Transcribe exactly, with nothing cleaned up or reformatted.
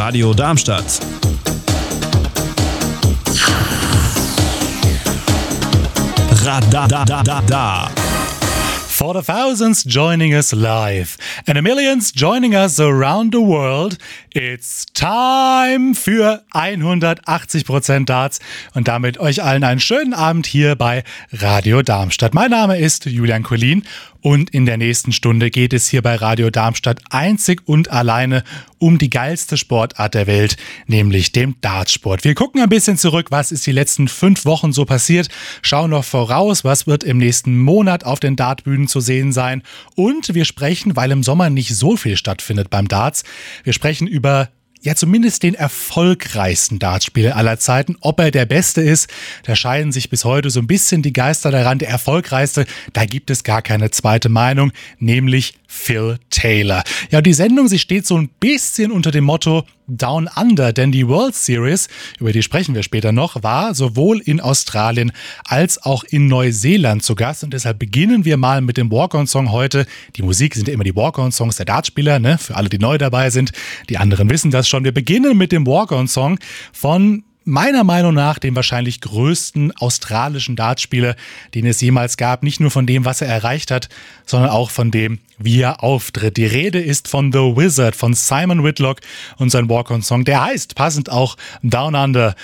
Radio Darmstadt. Radadadada. For the thousands joining us live and the millions joining us around the world, it's time für hundertachtzig Prozent Darts und damit euch allen einen schönen Abend hier bei Radio Darmstadt. Mein Name ist Julian Collin und in der nächsten Stunde geht es hier bei Radio Darmstadt einzig und alleine um die geilste Sportart der Welt, nämlich dem Dartsport. Wir gucken ein bisschen zurück, was ist die letzten fünf Wochen so passiert, schauen noch voraus, was wird im nächsten Monat auf den Dartbühnen zu sehen sein und wir sprechen, weil im Sommer nicht so viel stattfindet beim Darts, wir sprechen über ja zumindest den erfolgreichsten Dartspieler aller Zeiten. Ob er der Beste ist, da scheiden sich bis heute so ein bisschen die Geister daran. Der erfolgreichste, da gibt es gar keine zweite Meinung, nämlich Phil Taylor. Ja, die Sendung, sie steht so ein bisschen unter dem Motto Down Under, denn die World Series, über die sprechen wir später noch, war sowohl in Australien als auch in Neuseeland zu Gast und deshalb beginnen wir mal mit dem Walk-On-Song heute. Die Musik sind ja immer die Walk-On-Songs der Dartspieler, ne? Für alle, die neu dabei sind. Die anderen wissen das schon. Wir beginnen mit dem Walk-On-Song von meiner Meinung nach dem wahrscheinlich größten australischen Dartspieler, den es jemals gab. Nicht nur von dem, was er erreicht hat, sondern auch von dem, wie er auftritt. Die Rede ist von The Wizard, von Simon Whitlock und sein Walk-On-Song, der heißt passend auch Down Under